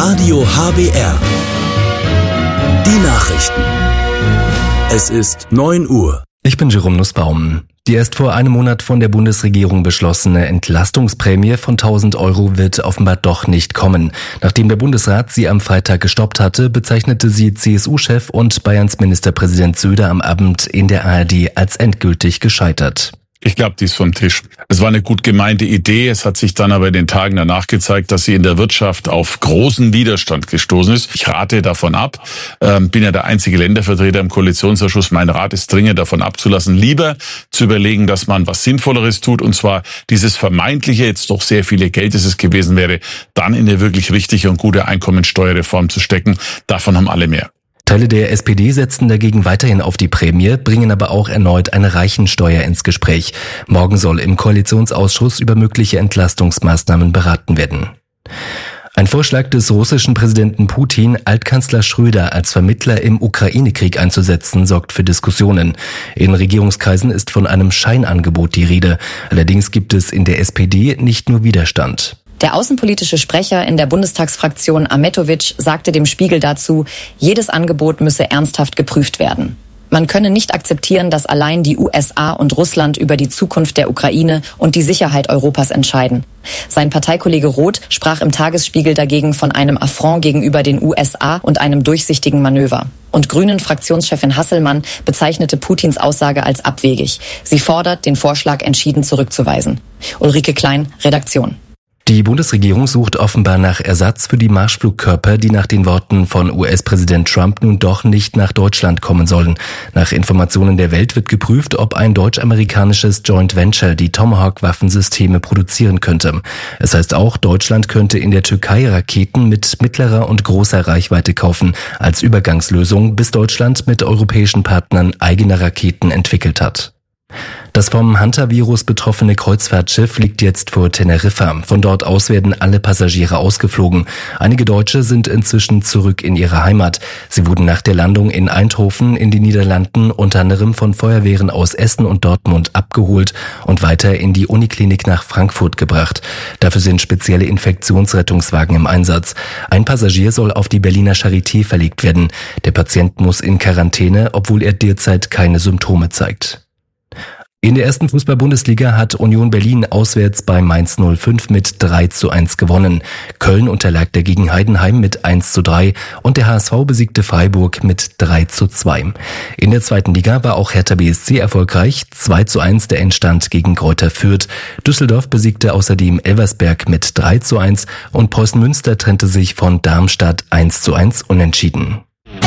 Radio HBR. Die Nachrichten. Es ist 9 Uhr. Ich bin Jerome Nussbaum. Die erst vor einem Monat von der Bundesregierung beschlossene Entlastungsprämie von 1.000 € wird offenbar doch nicht kommen. Nachdem der Bundesrat sie am Freitag gestoppt hatte, bezeichnete sie CSU-Chef und Bayerns Ministerpräsident Söder am Abend in der ARD als endgültig gescheitert. Ich glaube, die ist vom Tisch. Es war eine gut gemeinte Idee. Es hat sich dann aber in den Tagen danach gezeigt, dass sie in der Wirtschaft auf großen Widerstand gestoßen ist. Ich rate davon ab. Bin ja der einzige Ländervertreter im Koalitionsausschuss. Mein Rat ist dringend davon abzulassen, lieber zu überlegen, dass man was Sinnvolleres tut. Und zwar dieses vermeintliche, jetzt doch sehr viele Geld, das es gewesen wäre, dann in eine wirklich richtige und gute Einkommensteuerreform zu stecken. Davon haben alle mehr. Teile der SPD setzen dagegen weiterhin auf die Prämie, bringen aber auch erneut eine Reichensteuer ins Gespräch. Morgen soll im Koalitionsausschuss über mögliche Entlastungsmaßnahmen beraten werden. Ein Vorschlag des russischen Präsidenten Putin, Altkanzler Schröder als Vermittler im Ukraine-Krieg einzusetzen, sorgt für Diskussionen. In Regierungskreisen ist von einem Scheinangebot die Rede. Allerdings gibt es in der SPD nicht nur Widerstand. Der außenpolitische Sprecher in der Bundestagsfraktion Ahmetovic sagte dem Spiegel dazu, jedes Angebot müsse ernsthaft geprüft werden. Man könne nicht akzeptieren, dass allein die USA und Russland über die Zukunft der Ukraine und die Sicherheit Europas entscheiden. Sein Parteikollege Roth sprach im Tagesspiegel dagegen von einem Affront gegenüber den USA und einem durchsichtigen Manöver. Und Grünen-Fraktionschefin Hasselmann bezeichnete Putins Aussage als abwegig. Sie fordert, den Vorschlag entschieden zurückzuweisen. Ulrike Klein, Redaktion. Die Bundesregierung sucht offenbar nach Ersatz für die Marschflugkörper, die nach den Worten von US-Präsident Trump nun doch nicht nach Deutschland kommen sollen. Nach Informationen der Welt wird geprüft, ob ein deutsch-amerikanisches Joint Venture die Tomahawk-Waffensysteme produzieren könnte. Es heißt auch, Deutschland könnte in der Türkei Raketen mit mittlerer und großer Reichweite kaufen, als Übergangslösung, bis Deutschland mit europäischen Partnern eigene Raketen entwickelt hat. Das vom Hantavirus betroffene Kreuzfahrtschiff liegt jetzt vor Teneriffa. Von dort aus werden alle Passagiere ausgeflogen. Einige Deutsche sind inzwischen zurück in ihre Heimat. Sie wurden nach der Landung in Eindhoven in den Niederlanden unter anderem von Feuerwehren aus Essen und Dortmund abgeholt und weiter in die Uniklinik nach Frankfurt gebracht. Dafür sind spezielle Infektionsrettungswagen im Einsatz. Ein Passagier soll auf die Berliner Charité verlegt werden. Der Patient muss in Quarantäne, obwohl er derzeit keine Symptome zeigt. In der ersten Fußball-Bundesliga hat Union Berlin auswärts bei Mainz 05 mit 3:1 gewonnen. Köln unterlag dagegen Heidenheim mit 1:3 und der HSV besiegte Freiburg mit 3:2. In der zweiten Liga war auch Hertha BSC erfolgreich. 2:1 der Endstand gegen Greuther Fürth. Düsseldorf besiegte außerdem Elversberg mit 3:1 und Preußen Münster trennte sich von Darmstadt 1:1 unentschieden.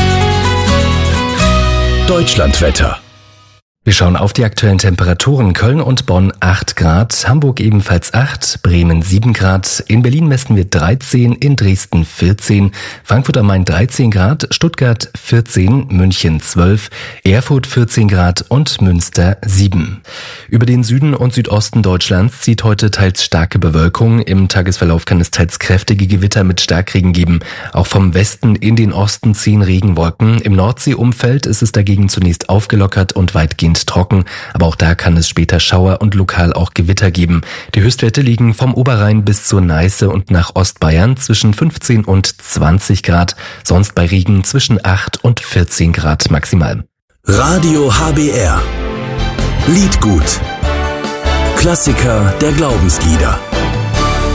Deutschlandwetter. Wir schauen auf die aktuellen Temperaturen. Köln und Bonn 8 Grad, Hamburg ebenfalls 8, Bremen 7 Grad, in Berlin messen wir 13, in Dresden 14, Frankfurt am Main 13 Grad, Stuttgart 14, München 12, Erfurt 14 Grad und Münster 7. Über den Süden und Südosten Deutschlands zieht heute teils starke Bewölkung. Im Tagesverlauf kann es teils kräftige Gewitter mit Starkregen geben. Auch vom Westen in den Osten ziehen Regenwolken. Im Nordseeumfeld ist es dagegen zunächst aufgelockert und weitgehend trocken, aber auch da kann es später Schauer und lokal auch Gewitter geben. Die Höchstwerte liegen vom Oberrhein bis zur Neiße und nach Ostbayern zwischen 15 und 20 Grad, sonst bei Regen zwischen 8 und 14 Grad maximal. Radio HBR. Liedgut. Klassiker der Glaubenslieder.